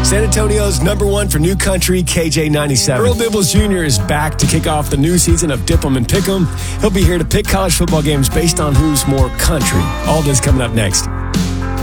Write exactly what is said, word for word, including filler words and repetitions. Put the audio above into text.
San Antonio's number one for new country, K J ninety-seven. Earl Dibbles Junior is back to kick off the new season of Dip 'em and Pick 'em. He'll be here to pick college football games based on who's more country. All this coming up next.